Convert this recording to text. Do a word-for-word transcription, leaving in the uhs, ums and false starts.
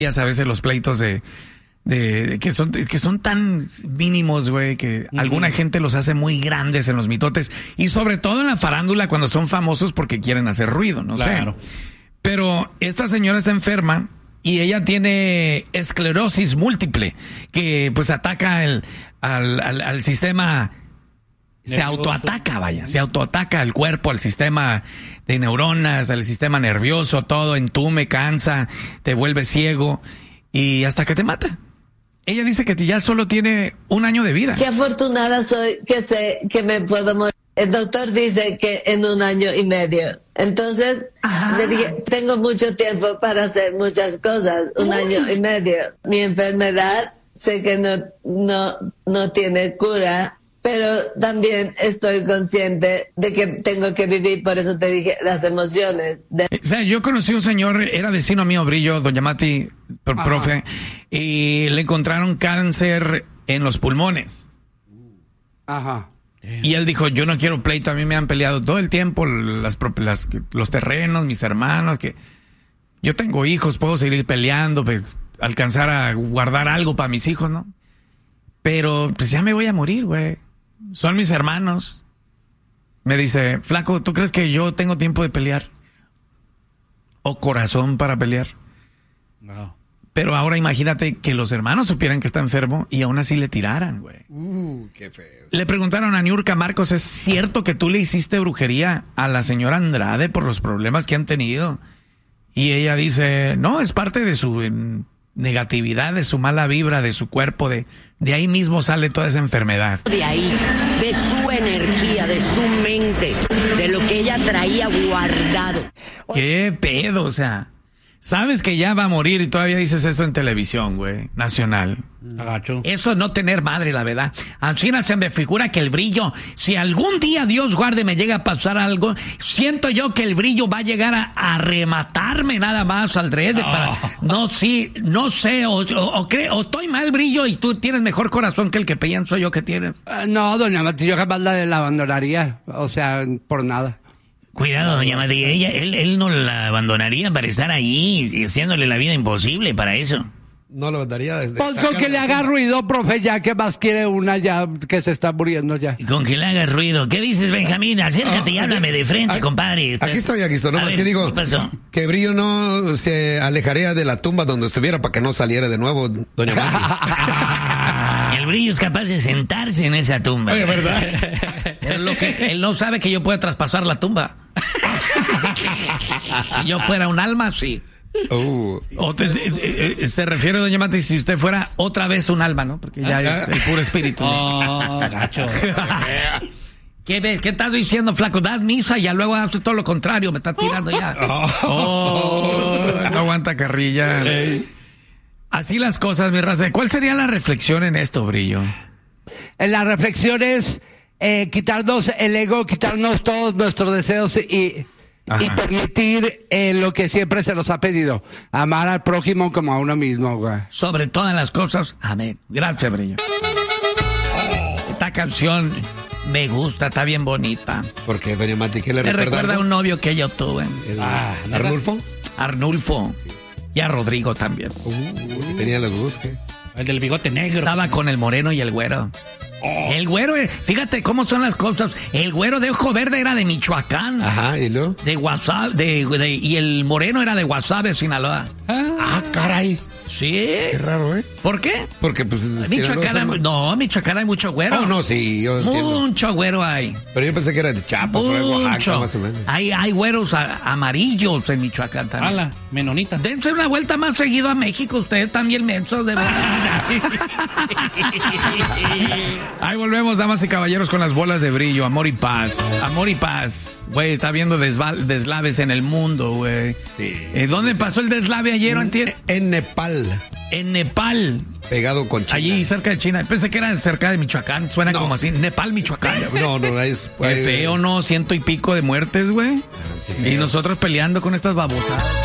a veces los pleitos de, de, de que son que son tan mínimos, güey, que uh-huh. alguna gente los hace muy grandes en los mitotes y sobre todo en la farándula cuando son famosos porque quieren hacer ruido, no claro. sé. Pero esta señora está enferma y ella tiene esclerosis múltiple que pues ataca el, al, al, al sistema. Se nervioso. autoataca, vaya, se autoataca al cuerpo, al sistema de neuronas, al sistema nervioso, todo entume, cansa, te vuelve ciego y hasta que te mata. Ella dice que ya solo tiene un año de vida. Qué afortunada soy que sé que me puedo morir. El doctor dice que en un año y medio. Entonces, Ajá. le dije, tengo mucho tiempo para hacer muchas cosas, un Uy. año y medio. Mi enfermedad sé que no, no, no tiene cura. Pero también estoy consciente de que tengo que vivir, por eso te dije, las emociones. De... O sea, yo conocí a un señor, era vecino mío, Brillo, don Yamati, profe, Ajá. y le encontraron cáncer en los pulmones. Ajá. Y él dijo, yo no quiero pleito, a mí me han peleado todo el tiempo las, las, los terrenos, mis hermanos, que yo tengo hijos, puedo seguir peleando, pues, alcanzar a guardar algo para mis hijos, ¿no? Pero pues ya me voy a morir, güey. Son mis hermanos. Me dice, flaco, ¿tú crees que yo tengo tiempo de pelear? ¿O corazón para pelear? No. Pero ahora imagínate que los hermanos supieran que está enfermo y aún así le tiraran, güey. Uh, qué feo. Le preguntaron a Niurka Marcos, ¿es cierto que tú le hiciste brujería a la señora Andrade por los problemas que han tenido? Y ella dice, no, es parte de su en, negatividad, de su mala vibra, de su cuerpo, de, de ahí mismo sale toda esa enfermedad. De ahí, de su energía, de su mente, de lo que ella traía guardado. ¿Qué pedo? O sea, sabes que ya va a morir y todavía dices eso en televisión, güey, nacional. Agacho. Eso no tener madre, la verdad. Así se me figura que el Brillo, si algún día Dios guarde me llega a pasar algo, siento yo que el Brillo va a llegar a, a rematarme nada más al drede. Oh. Para, no, sí, no sé, o, o, o, creo, o estoy mal, Brillo, y tú tienes mejor corazón que el que pienso yo que tienes. Uh, no, doña Mati, yo jamás la, la abandonaría, o sea, por nada. Cuidado, doña Mati, ella, él, él no la abandonaría para estar ahí y haciéndole la vida imposible para eso. No lo daría desde... Pues con que le haga ruido, profe, ya que más quiere una ya que se está muriendo ya. Con que le haga ruido. ¿Qué dices, Benjamín? Acércate oh, y háblame aquí, de frente, aquí, compadre. Aquí estoy, aquí estoy. No más que digo ¿qué pasó? Que Brillo no se alejaría de la tumba donde estuviera para que no saliera de nuevo, doña Mati. El Brillo es capaz de sentarse en esa tumba. Oye, ¿verdad? Pero lo que, él no sabe que yo pueda traspasar la tumba. Si yo fuera un alma, sí. Uh, o te, te, te, se refiere, doña Mati, si usted fuera otra vez un alma, ¿no? Porque ya es el puro espíritu. Oh, gacho. ¿Qué, ¿Qué estás diciendo, flaco? Das misa y ya luego haces todo lo contrario, me estás tirando ya. Oh, no aguanta carrilla. Así las cosas, mi raza. ¿Cuál sería la reflexión en esto, Brillo? La reflexión es eh, quitarnos el ego, quitarnos todos nuestros deseos y... Ajá. Y permitir eh, lo que siempre se nos ha pedido, amar al prójimo como a uno mismo, güey. Sobre todas las cosas, amén. Gracias, Brillo. Esta canción me gusta, está bien bonita. ¿Por qué, doña Mati? ¿Qué le recuerda? Me recuerda a algo? un novio que yo tuve. El, ah, ¿Arnulfo? Arnulfo. Sí. Y a Rodrigo también. Uh, tenía los busques. El del bigote negro. Estaba con el moreno y el güero. Oh. El güero, fíjate cómo son las cosas. El güero de ojo verde era de Michoacán. Ajá, ¿y luego? De Guasave, de, de, y el moreno era de Guasave, Sinaloa. Ah, ah caray. Sí. Qué raro, ¿eh? ¿Por qué? Porque pues... Michoacán, hay, no, Michoacán hay mucho güero. Oh, no, sí, yo Mucho entiendo. güero hay. Pero yo pensé que era de Chiapas o de Oaxaca, más o menos. Hay, hay güeros a, amarillos en Michoacán también. Ala, menonita. Dense una vuelta más seguido a México, ustedes también mensos, de verdad. Ahí volvemos, damas y caballeros, con las bolas de Brillo. Amor y paz. Amor y paz. Güey, está habiendo desval, deslaves en el mundo, güey. Sí. ¿Eh, ¿Dónde sí. pasó el deslave ayer o antier? En Nepal. En Nepal. Pegado con China. Allí cerca de China. Pensé que era cerca de Michoacán. Suena no. como así. Nepal, Michoacán. No, no, es... Qué feo, ¿no? Ciento y pico de muertes, güey. Sí, y nosotros peleando con estas babosas.